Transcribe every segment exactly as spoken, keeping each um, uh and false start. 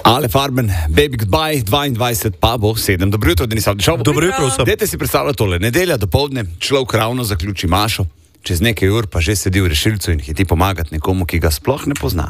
Ale Farben, Baby Goodbye, dvaindvajset pa bo sedem. Dobro jutro, Denis Avdišov. Dobro jutro vsem. Dajte si predstavljati tole. Nedelja dopoldne, človek ravno zaključi mašo, čez nekaj ur pa že sedi v rešilcu in hiti pomagati nekomu, ki ga sploh ne pozna.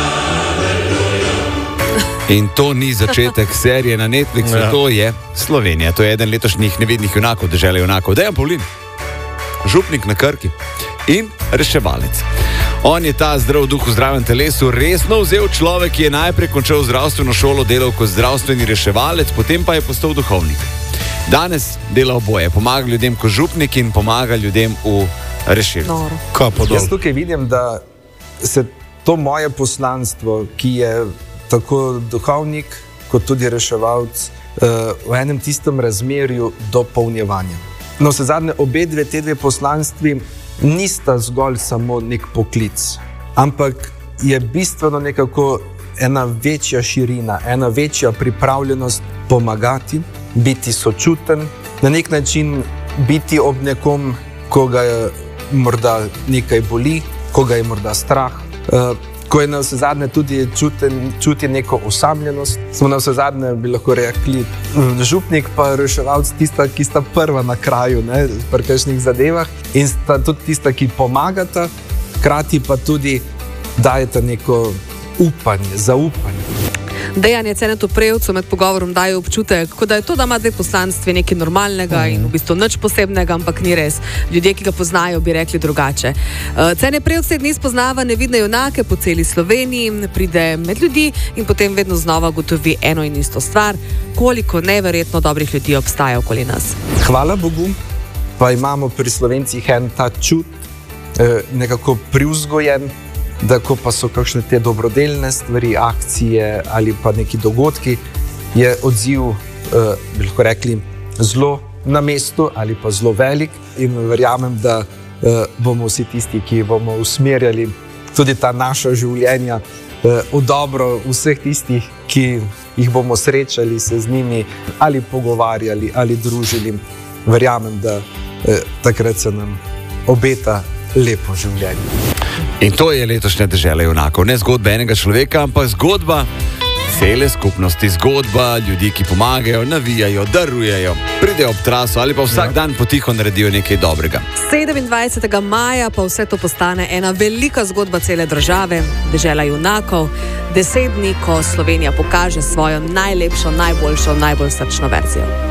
In to ni začetek serije na Netflixu, ja. To je Slovenija. To je eden letošnjih nevidnih junakov, dežele junakov. Dejan Pavlin, župnik na Krki in reševalec. On je ta zdrav duh v zdravem telesu resno vzel človek, ki je najprej končal zdravstveno šolo, delal kot zdravstveni reševalec, potem pa je postal duhovnik. Danes dela oboje, pomaga ljudem kot župnik in pomaga ljudem v rešilcu. Jaz tukaj vidim, da se to moje poslanstvo, ki je tako duhovnik kot tudi reševalc, v enem tistem razmerju dopolnjevanja. No, vse zadnje, obe dve, te dve poslanstvi nista zgolj samo nek poklic, ampak je bistveno nekako ena večja širina, ena večja pripravljenost pomagati, biti sočuten, na nek način biti ob nekom, ko ga je morda nekaj boli, ko ga je morda strah, ko je na vse zadnje tudi čuten, čuti neko osamljenost. Smo na vse zadnje, bi lahko rekli, župnik pa reševalc tista, ki sta prva na kraju, ne, pri kakšnih zadevah in sta tudi tista, ki pomagata, hkrati pa tudi dajeta neko upanje, zaupanje. Dejan je Cenetu Prevcu med pogovorom daje občutek, kot da je to, da ima dve poslanstvi nekaj normalnega mm. in v bistvu nič posebnega, ampak ni res. Ljudje, ki ga poznajo, bi rekli drugače. Cene Prevc te dni spoznava nevidne junake po celi Sloveniji, pride med ljudi in potem vedno znova gotovi eno in isto stvar, koliko neverjetno dobrih ljudi obstaja okoli nas. Hvala Bogu, pa imamo pri Slovencih en ta čut, nekako privzgojen, da ko pa so kakšne te dobrodelne stvari, akcije ali pa neki dogodki, je odziv, eh, bi lahko rekli, zelo na mestu ali pa zelo velik in verjamem, da eh, bomo vsi tisti, ki bomo usmerjali tudi ta naša življenja eh, v dobro vseh tistih, ki jih bomo srečali, se z njimi ali pogovarjali ali družili. Verjamem, da eh, takrat se nam obeta lepo življenje. In to je letošnja dežela junakov. Ne zgodba enega človeka, ampak zgodba cele skupnosti. Zgodba ljudi, ki pomagajo, navijajo, darujejo, pridejo ob traso ali pa vsak dan potiho naredijo nekaj dobrega. sedemindvajsetega maja pa vse to postane ena velika zgodba cele države, dežela junakov. Deset dni, ko Slovenija pokaže svojo najlepšo, najboljšo, najbolj srčno verzijo.